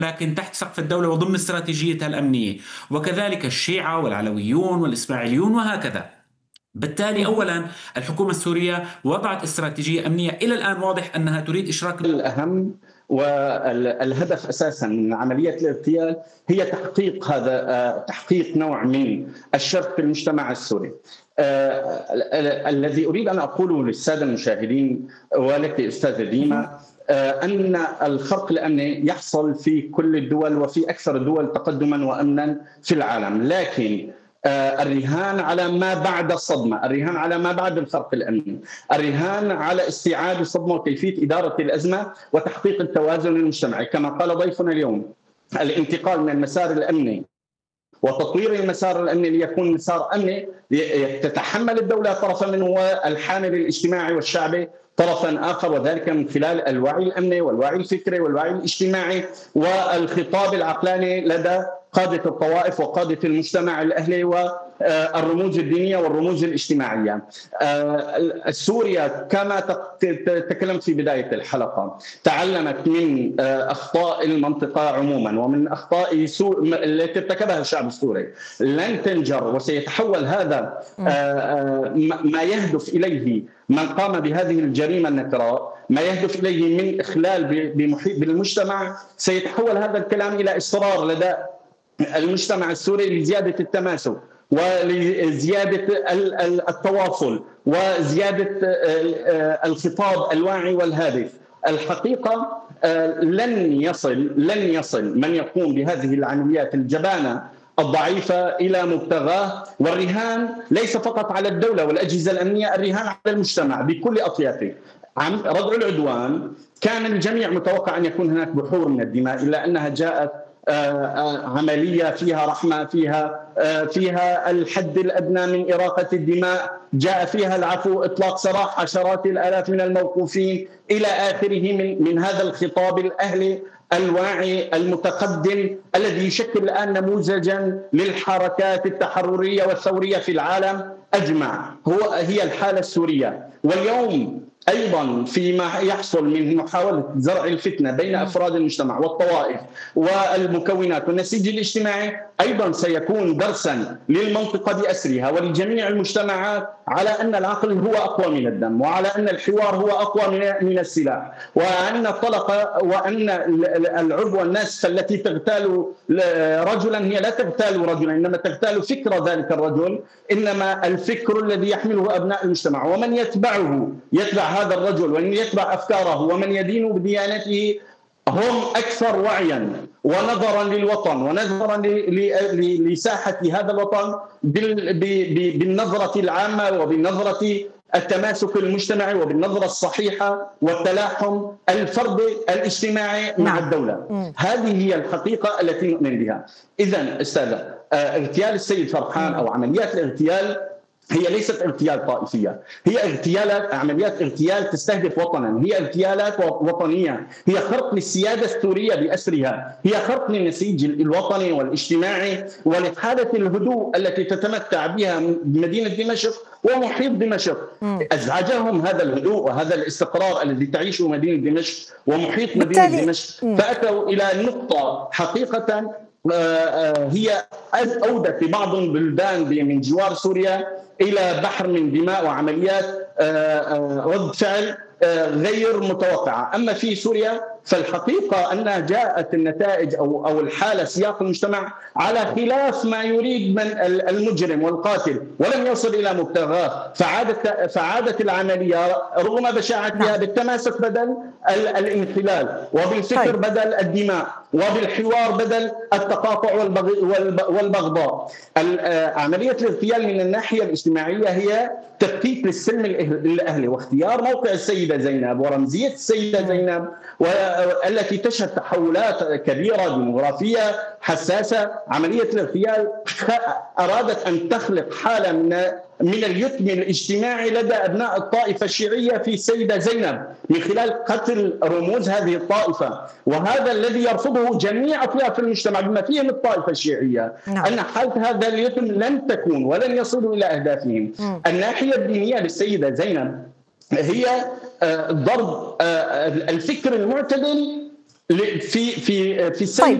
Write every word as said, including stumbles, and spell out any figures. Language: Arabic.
لكن تحت سقف الدولة وضمن استراتيجيتها الأمنية، وكذلك الشيعة والعلويون والإسماعيليون وهكذا. بالتالي أولا الحكومة السورية وضعت استراتيجية أمنية إلى الآن واضح أنها تريد إشراك. الأهم والهدف أساسا من عملية الاغتيال هي تحقيق هذا تحقيق نوع من الشرك في المجتمع السوري. الذي أريد أن أقوله للسادة المشاهدين ولك أستاذة ديما أن الخرق الأمني يحصل في كل الدول وفي أكثر الدول تقدما وأمنا في العالم، لكن الرهان على ما بعد الصدمة، الرهان على ما بعد الخرق الأمني، الرهان على استيعاب الصدمة وكيفية إدارة الأزمة وتحقيق التوازن المجتمعي. كما قال ضيفنا اليوم، الانتقال من المسار الأمني وتطوير المسار الأمني ليكون مسار أمني تتحمل الدولة طرفا منه والحامل الاجتماعي والشعبي طرفا آخر، وذلك من خلال الوعي الأمني والوعي الفكري والوعي الاجتماعي والخطاب العقلاني لدى قادة الطوائف وقادة المجتمع الأهلي والرموز الدينية والرموز الاجتماعية. سوريا كما تكلمت في بداية الحلقة تعلمت من أخطاء المنطقة عموما ومن أخطاء التي ارتكبها الشعب السوري. لن تنجر وسيتحول هذا ما يهدف إليه من قام بهذه الجريمة النكراء، ما يهدف إليه من إخلال بمحيط بالمجتمع، سيتحول هذا الكلام إلى إصرار لدى المجتمع السوري لزيادة التماسك ولزيادة التواصل وزيادة الخطاب الواعي والهادف. الحقيقة لن يصل لن يصل من يقوم بهذه العمليات الجبانة الضعيفة إلى مبتغاه، والرهان ليس فقط على الدولة والأجهزة الأمنية، الرهان على المجتمع بكل أطيافه. ردع العدوان كان الجميع متوقع أن يكون هناك بحور من الدماء، إلا أنها جاءت عملية فيها رحمة، فيها فيها الحد الأدنى من إراقة الدماء، جاء فيها العفو، إطلاق سراح عشرات الآلاف من الموقوفين إلى آخره من من هذا الخطاب الأهلي الواعي المتقدم الذي يشكل الآن نموذجا للحركات التحررية والثورية في العالم أجمع. هو هي الحالة السورية. واليوم أيضا فيما يحصل من محاولة زرع الفتنة بين أفراد المجتمع والطوائف والمكونات والنسيج الاجتماعي أيضا سيكون درسا للمنطقة بأسرها ولجميع المجتمعات على أن العقل هو أقوى من الدم، وعلى أن الحوار هو أقوى من السلاح، وأن الطلقة وأن العدوى الناس التي تغتال رجلا هي لا تغتال رجلا، إنما تغتال فكر ذلك الرجل، إنما الفكر الذي يحمله أبناء المجتمع، ومن يتبعه يتبع هذا الرجل ومن يتبع أفكاره ومن يدين بديانته هم أكثر وعيا ونظرا للوطن ونظرا لساحة هذا الوطن بالنظرة العامة وبالنظرة التماسك المجتمعي وبالنظرة الصحيحة والتلاحم الفردي الاجتماعي مع الدولة. هذه هي الحقيقة التي نؤمن بها. إذن أستاذة، اغتيال السيد فرحان أو عمليات الاغتيال هي ليست اغتيال طائفية، هي اغتيالات عمليات اغتيال تستهدف وطنا، هي اغتيالات وطنية، هي خرق للسيادة السورية بأسرها، هي خرق للنسيج الوطني والاجتماعي ولحالة الهدوء التي تتمتع بها مدينة دمشق ومحيط دمشق. أزعجهم هذا الهدوء وهذا الاستقرار الذي تعيشه مدينة دمشق ومحيط مدينة دمشق، فأتوا إلى نقطة حقيقة هي أودت بعض البلدان من جوار سوريا إلى بحر من دماء وعمليات رد فعل غير متوقعة. أما في سوريا فالحقيقة أنها جاءت النتائج أو أو الحالة سياق المجتمع على خلاف ما يريد من المجرم والقاتل، ولم يصل إلى مبتغاه، فعادت فعادت العملية رغم بشاعتها بالتماسك بدل الانخلال، وبالفكر بدل الدماء، وبالحوار بدل التقاطع والبغضاء. عملية الاغتيال من الناحية الاجتماعية هي تفكيك للسلم الأهلي واختيار موقع السيدة زينب ورمزية السيدة زينب والتي تشهد تحولات كبيرة ديموغرافية حساسة. عملية الاغتيال أرادت أن تخلق حالة من من اليتم الاجتماعي لدى أبناء الطائفة الشيعية في السيدة زينب من خلال قتل رموز هذه الطائفة، وهذا الذي يرفضه جميع أطياف المجتمع بما فيهم الطائفة الشيعية. نعم. أن حالة هذا اليتم لن تكون ولن يصلوا إلى أهدافهم. م. الناحية الدينية للسيدة زينب هي ضرب الفكر المعتدل في في في السنة طيب